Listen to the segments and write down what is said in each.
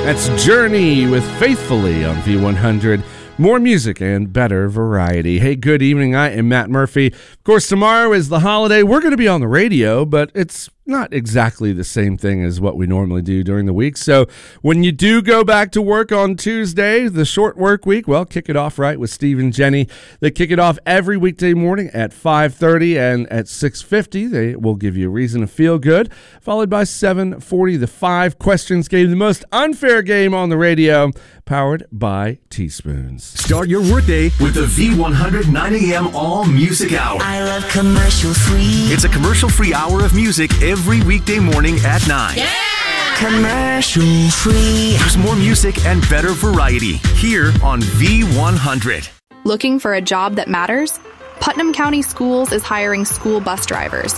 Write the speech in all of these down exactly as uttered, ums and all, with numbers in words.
That's Journey with Faithfully on V one hundred. More music and better variety. Hey, good evening. I am Matt Murphy. Of course, tomorrow is the holiday. We're going to be on the radio, but it's not exactly the same thing as what we normally do during the week. So when you do go back to work on Tuesday, the short work week, well, kick it off right with Steve and Jenny. They kick it off every weekday morning at five thirty and at six fifty. They will give you a reason to feel good, followed by seven forty, the Five Questions Game, the most unfair game on the radio, powered by Teaspoons. Start your workday with the V one hundred nine a.m. All Music Hour. I love commercial free. It's a commercial-free hour of music every weekday morning at nine. Yeah! Commercial free. There's more music and better variety here on V one hundred. Looking for a job that matters? Putnam County Schools is hiring school bus drivers.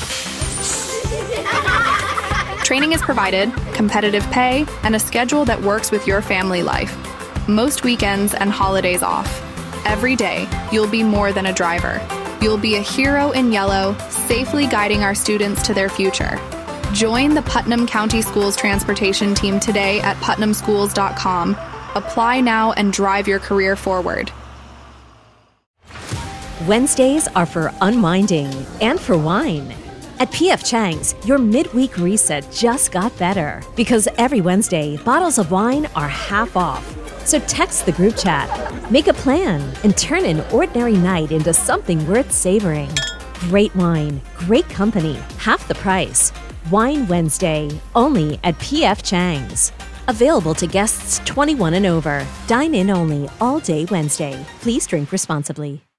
Training is provided, competitive pay, and a schedule that works with your family life. Most weekends and holidays off. Every day, you'll be more than a driver. You'll be a hero in yellow, safely guiding our students to their future. Join the Putnam County Schools transportation team today at putnam schools dot com. Apply now and drive your career forward. Wednesdays are for unwinding and for wine. At P F Chang's, your midweek reset just got better because every Wednesday, bottles of wine are half off. So text the group chat, make a plan, and turn an ordinary night into something worth savoring. Great wine, great company, half the price. Wine Wednesday, only at P F Chang's. Available to guests twenty-one and over. Dine in only all day Wednesday. Please drink responsibly.